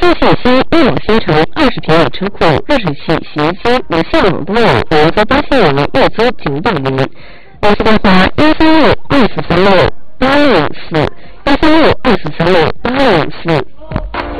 送信息：一网新城20平米车库、热水器、洗衣机、无线网多网，原则8千元，月租900元。联系电话：13624368654，13624368654。